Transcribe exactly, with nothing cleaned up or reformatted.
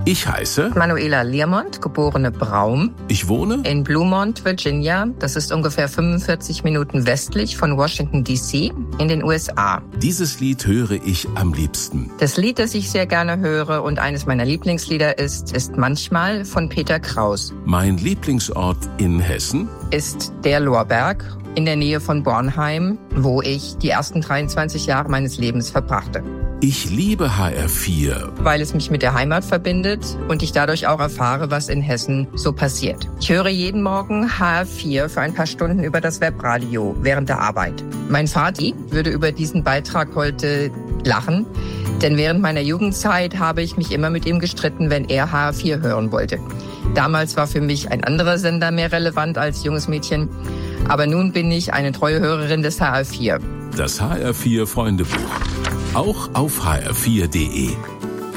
Ich heiße Manuela Learmont, geborene Braum. Ich wohne in Bluemont, Virginia. Das ist ungefähr fünfundvierzig Minuten westlich von Washington D C in den U S A. Dieses Lied höre ich am liebsten. Das Lied, das ich sehr gerne höre und eines meiner Lieblingslieder ist, ist Manchmal von Peter Kraus. Mein Lieblingsort in Hessen ist der Lorberg in der Nähe von Bornheim, wo ich die ersten dreiundzwanzig Jahre meines Lebens verbrachte. Ich liebe H R vier, weil es mich mit der Heimat verbindet und ich dadurch auch erfahre, was in Hessen so passiert. Ich höre jeden Morgen H R vier für ein paar Stunden über das Webradio während der Arbeit. Mein Vati würde über diesen Beitrag heute lachen, denn während meiner Jugendzeit habe ich mich immer mit ihm gestritten, wenn er H R vier hören wollte. Damals war für mich ein anderer Sender mehr relevant als junges Mädchen, aber nun bin ich eine treue Hörerin des H R vier. Das H R vier Freundebuch. Auch auf h r vier punkt de.